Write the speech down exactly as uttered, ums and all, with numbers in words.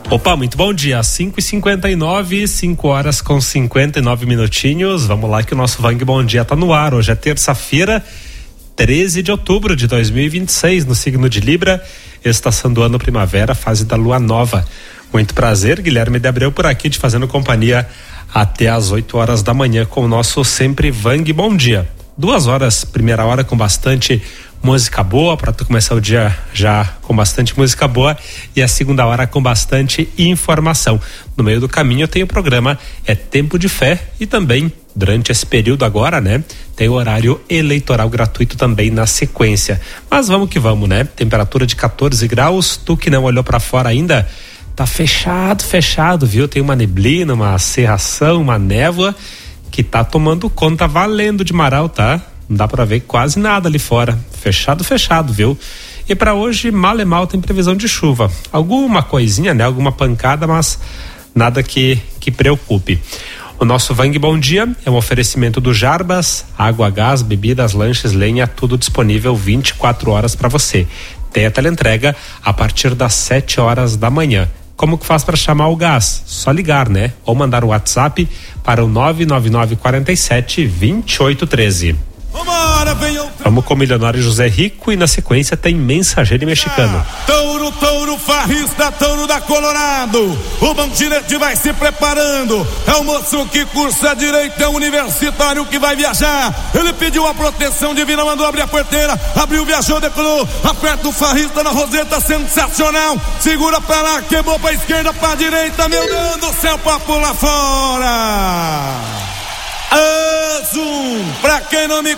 Opa, muito bom dia, cinco e cinquenta e nove, cinco horas com cinquenta e nove minutinhos. Vamos lá que o nosso Vang Bom Dia tá no ar. Hoje é terça-feira, treze de outubro de dois mil e vinte e seis, no signo de Libra, estação do ano primavera, fase da lua nova. Muito prazer, Guilherme de Abreu por aqui, te fazendo companhia até às oito horas da manhã com o nosso sempre Vang Bom Dia. Duas horas, primeira hora com bastante música boa, para tu começar o dia já com bastante música boa, e a segunda hora com bastante informação. No meio do caminho tem o programa É Tempo de Fé, e também durante esse período agora, né, tem o horário eleitoral gratuito também na sequência. Mas vamos que vamos, né? Temperatura de quatorze graus, tu que não olhou para fora ainda, tá fechado, fechado, viu? Tem uma neblina, uma cerração, uma névoa que tá tomando conta valendo de Marau, tá? Não dá pra ver quase nada ali fora. Fechado, fechado, viu? E pra hoje, mal e mal, tem previsão de chuva. Alguma coisinha, né? Alguma pancada, mas nada que, que preocupe. O nosso Vang Bom Dia é um oferecimento do Jarbas, água, gás, bebidas, lanches, lenha, tudo disponível vinte e quatro horas para você. Tem a teleentrega a partir das sete horas da manhã. Como que faz para chamar o gás? Só ligar, né? Ou mandar o WhatsApp para o nove nove nove quatro sete, dois oito um três. Vamos com o milionário José Rico e na sequência tem Mensageiro Mexicano. Touro, touro, farrista, touro da Colorado. O Bandinete vai se preparando. É o moço que cursa direito, é o universitário que vai viajar. Ele pediu a proteção divina, mandou abrir a porteira. Abriu, viajou, decolou. Aperta o farrista na roseta, sensacional. Segura pra lá, quebrou pra esquerda, pra direita. Meu Deus do céu, pra pular fora. Azul, pra quem não me